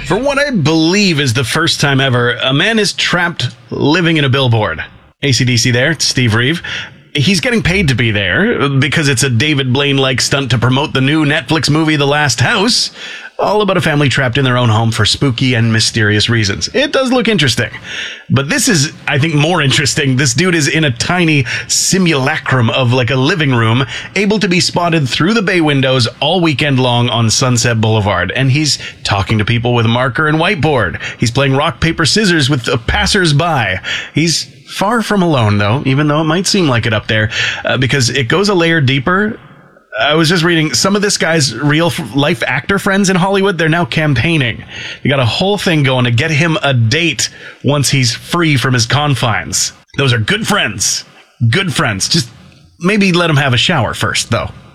For what I believe is the first time ever, a man is trapped living in a billboard. AC/DC there, Steve Reeve. He's getting paid to be there because it's a David Blaine-like stunt to promote the new Netflix movie The Last House, all about a family trapped in their own home for spooky and mysterious reasons. It does look interesting. But this is, I think, more interesting. This dude is in a tiny simulacrum of like a living room, able to be spotted through the bay windows all weekend long on Sunset Boulevard. And he's talking to people with a marker and whiteboard. He's playing rock, paper, scissors with the passers-by. He's far from alone, though, even though it might seem like it up there, because it goes a layer deeper. I was just reading some of this guy's real life actor friends in Hollywood. They're now campaigning. They got a whole thing going to get him a date once he's free from his confines. Those are good friends. Good friends. Just maybe let him have a shower first, though.